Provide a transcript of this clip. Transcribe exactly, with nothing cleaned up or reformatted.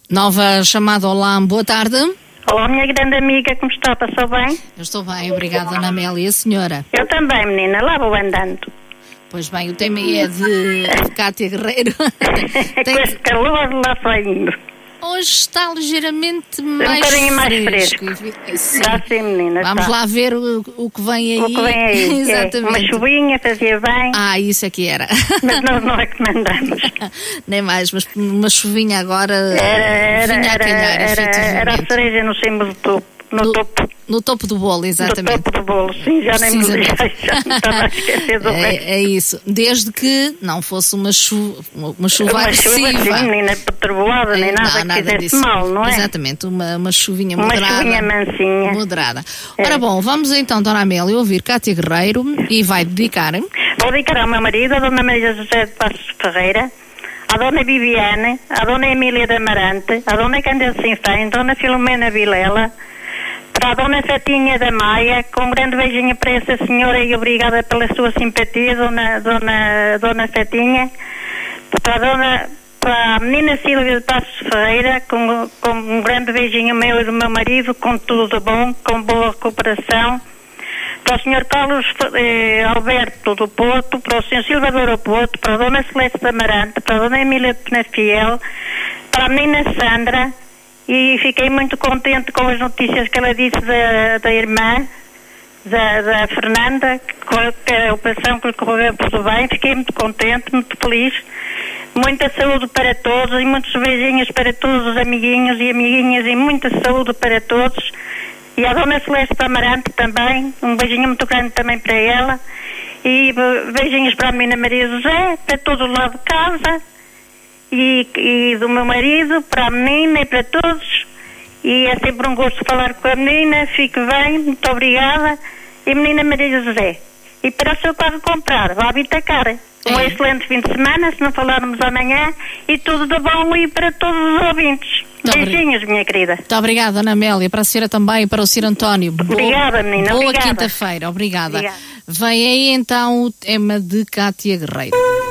Nova chamada, olá, boa tarde. Olá, minha grande amiga, como está? Passou bem? Eu estou bem, obrigada, Dona Amélia. E a senhora? Eu também, menina, lá vou andando. Pois bem, o tema é de, de Cátia Guerreiro. Tem... Com este calor lá saindo. Hoje está ligeiramente mais, um bocadinho mais fresco. Sim. Já sim, menina. Vamos está. lá ver o, o que vem aí. O que vem aí. Exatamente. É, uma chuvinha fazia bem. Ah, isso aqui era. Mas nós não recomendamos. Nem mais, mas uma chuvinha agora era, era, vinha a calhar, era, era, era a cereja no cimo do topo. No, no topo. No topo do bolo, exatamente. No topo do bolo, sim, já nem me já, já me estava a esquecer do resto. É, é isso, desde que não fosse uma chuva, uma chuva uma agressiva. Chuva, sim, nem perturbada, nem nada, não, nada que fizesse disso. Mal, não é? Exatamente, uma, uma chuvinha uma moderada. Uma chuvinha mansinha. Moderada. É. Ora bom, vamos então, Dona Amélia, ouvir Cátia Guerreiro e vai dedicar. Vou dedicar ao meu marido, a Dona Maria José de Passos Ferreira, a Dona Viviane, a Dona Emília de Amarante, a Dona Cândida Sinfém, a Dona Filomena Vilela, para a Dona Fetinha da Maia, com um grande beijinho para essa senhora e obrigada pela sua simpatia, Dona, Dona, Dona Fetinha. Para a, dona, para a menina Sílvia de Passos Ferreira, com, com um grande beijinho meu e do meu marido, com tudo de bom, com boa recuperação. Para o senhor Carlos eh, Alberto do Porto, para o senhor Silvador do Porto, para a Dona Celeste Amarante, para a Dona Emília de Penafiel, para a menina Sandra. E fiquei muito contente com as notícias que ela disse da, da irmã, da, da Fernanda, que a operação que lhe correu tudo bem. Fiquei muito contente, muito feliz. Muita saúde para todos e muitos beijinhos para todos os amiguinhos e amiguinhas e muita saúde para todos. E a Dona Celeste Amarante também, um beijinho muito grande também para ela. E beijinhos para a menina Maria José, para todo o lado de casa. E, e do meu marido, para a menina e para todos. E é sempre um gosto falar com a menina. Fique bem, muito obrigada. E menina Maria José, e para o seu carro comprar, vá Vitacar. Um é. excelente fim de semana, se não falarmos amanhã, e tudo de bom e para todos os ouvintes. Muito beijinhos, minha querida. Muito obrigada, Ana Amélia, para a senhora também e para o senhor António. Obrigada, menina. Boa obrigada. quinta-feira, obrigada. obrigada. Vem aí então o tema de Cátia Guerreiro.